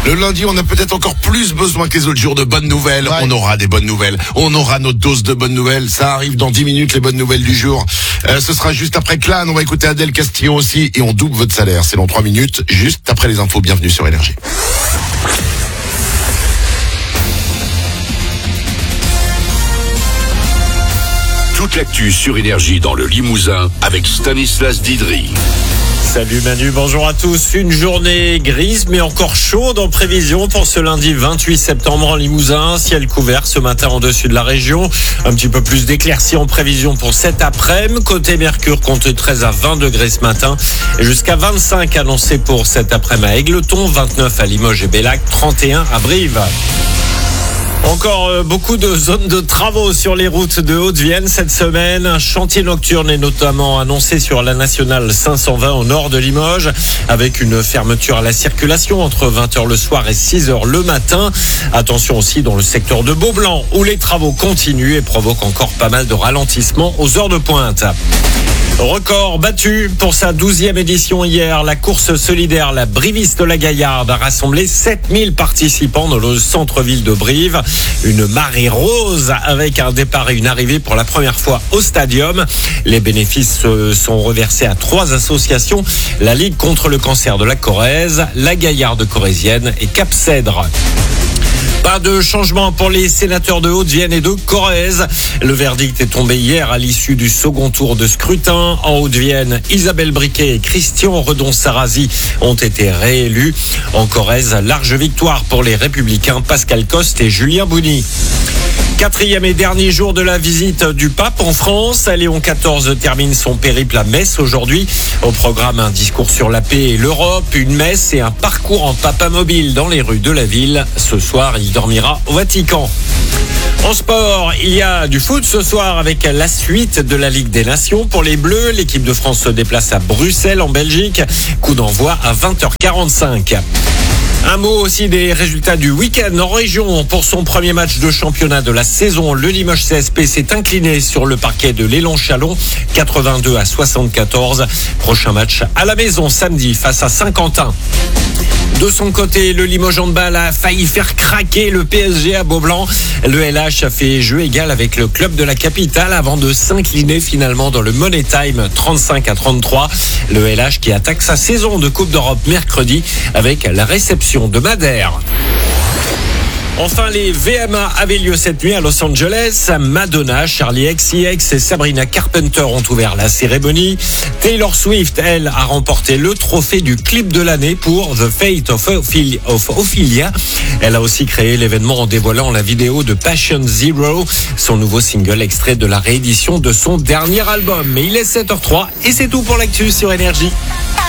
Le lundi, on a peut-être encore plus besoin que les autres jours de bonnes nouvelles. Ouais. On aura des bonnes nouvelles. On aura notre dose de bonnes nouvelles. Ça arrive dans 10 minutes, les bonnes nouvelles du jour. Ce sera juste après Clan. On va écouter Adèle Castillon aussi. Et on double votre salaire. C'est dans 3 minutes, juste après les infos. Bienvenue sur Énergie. Toute l'actu sur Énergie dans le Limousin avec Stanislas Didry. Salut Manu, bonjour à tous. Une journée grise mais encore chaude en prévision pour ce lundi 28 septembre en Limousin. Ciel couvert ce matin au-dessus de la région. Un petit peu plus d'éclaircies en prévision pour cet après-midi. Côté Mercure, compte 13 à 20 degrés ce matin. Et jusqu'à 25 annoncés pour cet après-midi à Égletons, 29 à Limoges et Bellac, 31 à Brive. Encore beaucoup de zones de travaux sur les routes de Haute-Vienne cette semaine. Un chantier nocturne est notamment annoncé sur la nationale 520 au nord de Limoges, avec une fermeture à la circulation entre 20h le soir et 6h le matin. Attention aussi dans le secteur de Beaublanc, où les travaux continuent et provoquent encore pas mal de ralentissements aux heures de pointe. Record battu pour sa 12e édition hier. La course solidaire, la Briviste-la-Gaillarde, a rassemblé 7000 participants dans le centre-ville de Brive. Une marée rose avec un départ et une arrivée pour la première fois au stadium. Les bénéfices sont reversés à 3 associations. La Ligue contre le cancer de la Corrèze, la Gaillarde corrézienne et Cap Cèdre. Pas de changement pour les sénateurs de Haute-Vienne et de Corrèze. Le verdict est tombé hier à l'issue du second tour de scrutin. En Haute-Vienne, Isabelle Briquet et Christian Redon-Sarrazy ont été réélus. En Corrèze, large victoire pour les Républicains Pascal Coste et Julien Bouny. 4e et dernier jour de la visite du pape en France. Léon XIV termine son périple à Metz aujourd'hui. Au programme, un discours sur la paix et l'Europe, une messe et un parcours en papamobile dans les rues de la ville. Ce soir, il dormira au Vatican. En sport, il y a du foot ce soir avec la suite de la Ligue des Nations. Pour les Bleus, l'équipe de France se déplace à Bruxelles en Belgique. Coup d'envoi à 20h45. Un mot aussi des résultats du week-end en région. Pour son premier match de championnat de la saison, le Limoges CSP s'est incliné sur le parquet de l'Élan-Chalon, 82 à 74. Prochain match à la maison samedi face à Saint-Quentin. De son côté, le Limoges Handball a failli faire craquer le PSG à Beaublanc. Le LH a fait jeu égal avec le club de la capitale avant de s'incliner finalement dans le Money Time 35 à 33. Le LH qui attaque sa saison de Coupe d'Europe mercredi avec la réception de Madère. Enfin, les VMA avaient lieu cette nuit à Los Angeles. Madonna, Charlie XCX et Sabrina Carpenter ont ouvert la cérémonie. Taylor Swift, elle, a remporté le trophée du clip de l'année pour The Fate of Ophelia. Elle a aussi créé l'événement en dévoilant la vidéo de Passion Zero, son nouveau single extrait de la réédition de son dernier album. Mais il est 7h03 et c'est tout pour l'actu sur Énergie.